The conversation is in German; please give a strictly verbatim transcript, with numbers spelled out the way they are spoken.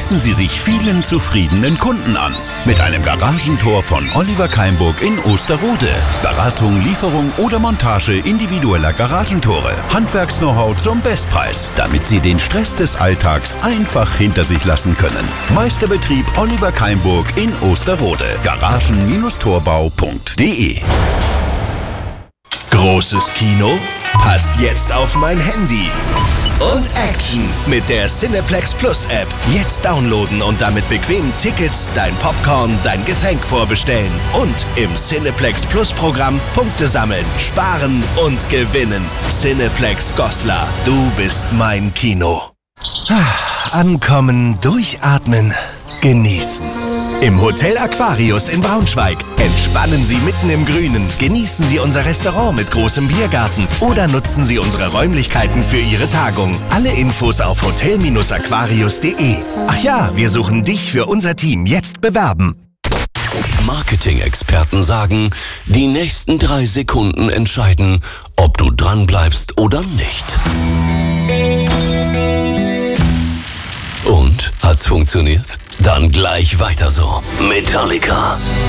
schließen Sie sich vielen zufriedenen Kunden an. Mit einem Garagentor von Oliver Keimburg in Osterode. Beratung, Lieferung oder Montage individueller Garagentore. Handwerks-Know-how zum Bestpreis, damit Sie den Stress des Alltags einfach hinter sich lassen können. Meisterbetrieb Oliver Keimburg in Osterode. Garagen Torbau punkt de. Großes Kino? Passt jetzt auf mein Handy. Und Action mit der Cineplex Plus App. Jetzt downloaden und damit bequem Tickets, dein Popcorn, dein Getränk vorbestellen. Und im Cineplex Plus Programm Punkte sammeln, sparen und gewinnen. Cineplex Goslar, du bist mein Kino. Ankommen, durchatmen, genießen. Im Hotel Aquarius in Braunschweig. Entspannen Sie mitten im Grünen. Genießen Sie unser Restaurant mit großem Biergarten oder nutzen Sie unsere Räumlichkeiten für Ihre Tagung. Alle Infos auf hotel aquarius punkt de. Ach ja, wir suchen dich für unser Team. Jetzt bewerben. Marketing-Experten sagen, die nächsten drei Sekunden entscheiden, ob du dranbleibst oder nicht. Und? Hat's funktioniert? Dann gleich weiter so. Metallica.